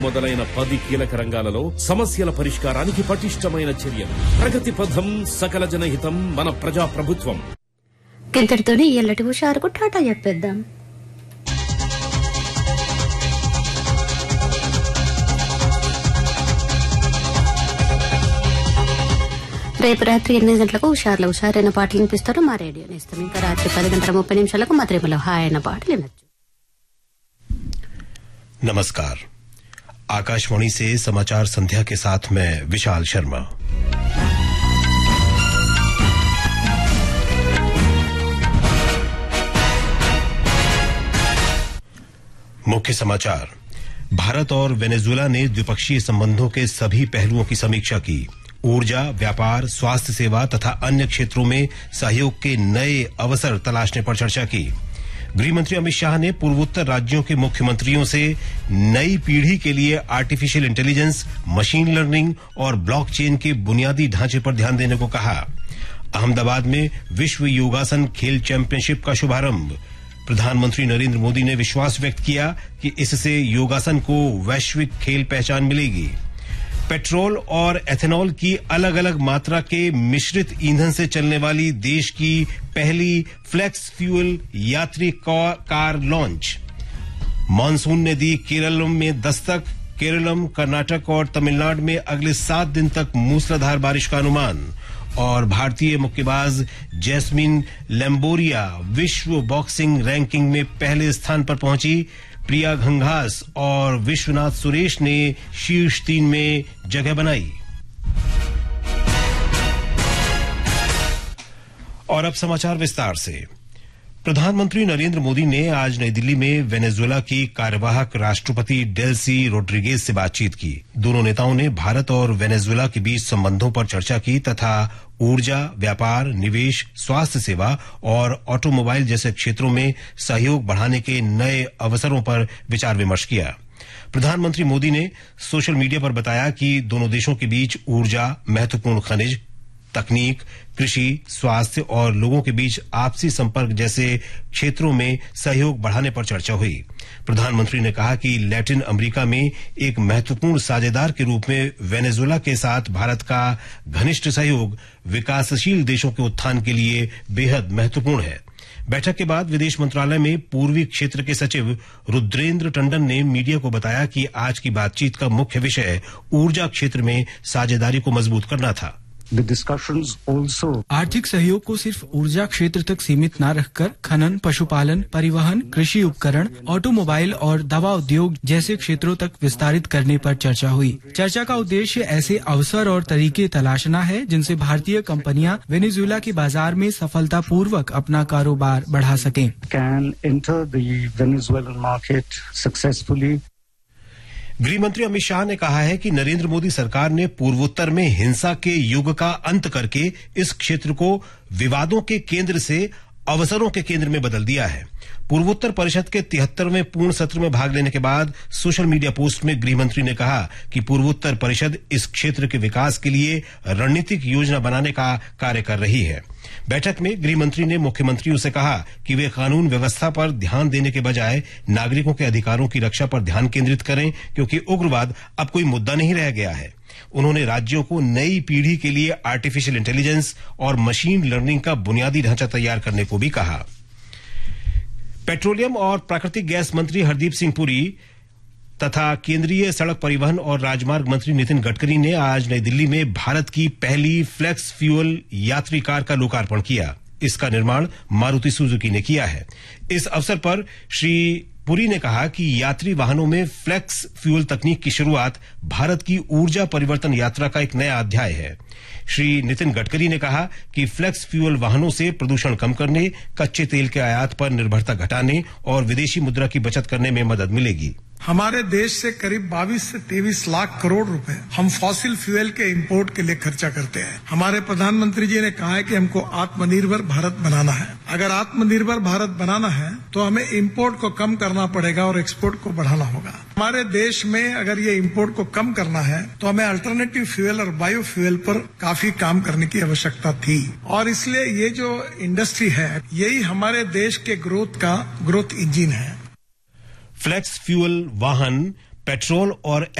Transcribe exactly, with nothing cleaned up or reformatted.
మొదలైన పది కీలక రంగాలలో సమస్యల పరిష్కారానికి పటిష్టమైన చర్యలు. ప్రగతి పథం, సకల జనహితం, మన ప్రజా ప్రభుత్వం. ఇంతటితోనే ఎల్లటి హుషారుకు టాటా చెప్పేద్దాం. రేపు రాత్రి ఎనిమిది గంటలకు హుషారులో హుషారైన పాటలు వినిపిస్తారు మా రేడియో నేస్తం. ఇంకా రాత్రి పది గంటల ముప్పై నిమిషాలకు మా త్రిమలో హాయ్ అయిన పాటలు వినొచ్చు. नमस्कार, आकाशवाणी से समाचार संध्या के साथ मैं विशाल शर्मा। मुख्य समाचार। भारत और वेनेजुएला ने द्विपक्षीय संबंधों के सभी पहलुओं की समीक्षा की। ऊर्जा, व्यापार, स्वास्थ्य सेवा तथा अन्य क्षेत्रों में सहयोग के नए अवसर तलाशने पर चर्चा की। गृहमंत्री अमित शाह ने पूर्वोत्तर राज्यों के मुख्यमंत्रियों से नई पीढ़ी के लिए आर्टिफिशियल इंटेलिजेंस, मशीन लर्निंग और ब्लॉकचेन के बुनियादी ढांचे पर ध्यान देने को कहा। अहमदाबाद में विश्व योगासन खेल चैंपियनशिप का शुभारंभ। प्रधानमंत्री नरेंद्र मोदी ने विश्वास व्यक्त किया कि इससे योगासन को वैश्विक खेल पहचान मिलेगी। पेट्रोल और एथेनॉल की अलग अलग मात्रा के मिश्रित ईंधन से चलने वाली देश की पहली फ्लेक्स फ्यूल यात्री कार लॉन्च। मानसून ने दी केरलम में दस्तक। केरलम, कर्नाटक और तमिलनाडु में अगले सात दिन तक मूसलाधार बारिश का अनुमान। और भारतीय मुक्केबाज जैस्मिन लैम्बोरिया विश्व बॉक्सिंग रैंकिंग में पहले स्थान पर पहुंची। प्रिया घंघास और विश्वनाथ सुरेश ने शीर्ष तीन में जगह बनाई। और अब समाचार विस्तार से। प्रधानमंत्री नरेंद्र मोदी ने आज नई दिल्ली में वेनेजुएला की कार्यवाहक राष्ट्रपति डेल्सी रोड्रिगेज से बातचीत की। दोनों नेताओं ने भारत और वेनेजुएला के बीच संबंधों पर चर्चा की तथा ऊर्जा, व्यापार, निवेश, स्वास्थ्य सेवा और ऑटोमोबाइल जैसे क्षेत्रों में सहयोग बढ़ाने के नए अवसरों पर विचार विमर्श किया। प्रधानमंत्री मोदी ने सोशल मीडिया पर बताया कि दोनों देशों के बीच ऊर्जा, महत्वपूर्ण खनिज, तकनीक, कृषि, स्वास्थ्य और लोगों के बीच आपसी संपर्क जैसे क्षेत्रों में सहयोग बढ़ाने पर चर्चा हुई। प्रधानमंत्री ने कहा कि लैटिन अमेरिका में एक महत्वपूर्ण साझेदार के रूप में वेनेजुएला के साथ भारत का घनिष्ठ सहयोग विकासशील देशों के उत्थान के लिए बेहद महत्वपूर्ण है। बैठक के बाद विदेश मंत्रालय में पूर्वी क्षेत्र के सचिव रुद्रेंद्र टंडन ने मीडिया को बताया कि आज की बातचीत का मुख्य विषय ऊर्जा क्षेत्र में साझेदारी को मजबूत करना था। The discussions also आर्थिक सहयोग को सिर्फ ऊर्जा क्षेत्र तक सीमित न रखकर खनन, पशुपालन, परिवहन, कृषि उपकरण, ऑटोमोबाइल और दवा उद्योग जैसे क्षेत्रों तक विस्तारित करने पर चर्चा हुई। चर्चा का उद्देश्य ऐसे अवसर और तरीके तलाशना है जिनसे भारतीय कंपनियां वेनेजुएला के बाजार में सफलतापूर्वक अपना कारोबार बढ़ा सकें। can enter the Venezuelan market successfully. गृहमंत्री अमित शाह ने कहा है कि नरेंद्र मोदी सरकार ने पूर्वोत्तर में हिंसा के युग का अंत करके इस क्षेत्र को विवादों के केंद्र से अवसरों के केंद्र में बदल दिया है। पूर्वोत्तर परिषद के तिहत्तरवें पूर्ण सत्र में भाग लेने के बाद सोशल मीडिया पोस्ट में गृहमंत्री ने कहा कि पूर्वोत्तर परिषद इस क्षेत्र के विकास के लिए रणनीतिक योजना बनाने का कार्य कर रही है। बैठक में गृहमंत्री ने मुख्यमंत्रियों से कहा कि वे कानून व्यवस्था पर ध्यान देने के बजाय नागरिकों के अधिकारों की रक्षा पर ध्यान केंद्रित करें, क्योंकि उग्रवाद अब कोई मुद्दा नहीं रह गया है। उन्होंने राज्यों को नई पीढ़ी के लिए आर्टिफिशियल इंटेलिजेंस और मशीन लर्निंग का बुनियादी ढांचा तैयार करने को भी कहा। पेट्रोलियम और प्राकृतिक गैस मंत्री हरदीप सिंह पुरी तथा केंद्रीय सड़क परिवहन और राजमार्ग मंत्री नितिन गडकरी ने आज नई दिल्ली में भारत की पहली फ्लेक्स फ्यूल यात्री कार का लोकार्पण किया। इसका निर्माण मारुति सुजुकी ने किया है। इस अवसर पर श्री पुरी ने कहा कि यात्री वाहनों में फ्लेक्स फ्यूल तकनीक की शुरुआत भारत की ऊर्जा परिवर्तन यात्रा का एक नया अध्याय है। श्री नितिन गडकरी ने कहा कि फ्लेक्स फ्यूल वाहनों से प्रदूषण कम करने, कच्चे तेल के आयात पर निर्भरता घटाने और विदेशी मुद्रा की बचत करने में मदद मिलेगी। हमारे देश से करीब बाईस से तेईस लाख करोड़ रुपए हम फॉसिल फ्यूल के इंपोर्ट के लिए खर्चा करते हैं। हमारे प्रधानमंत्री जी ने कहा है कि हमको आत्मनिर्भर भारत बनाना है। अगर आत्मनिर्भर भारत बनाना है तो हमें इंपोर्ट को कम करना पड़ेगा और एक्सपोर्ट को बढ़ाना होगा। हमारे देश में अगर ये इंपोर्ट को कम करना है तो हमें अल्टरनेटिव फ्यूल और बायो फ्यूल पर काफी काम करने की आवश्यकता थी, और इसलिए ये जो इंडस्ट्री है यही हमारे देश के ग्रोथ का ग्रोथ इंजिन है। फ्लेक्स फ्यूल वाहन पेट्रोल और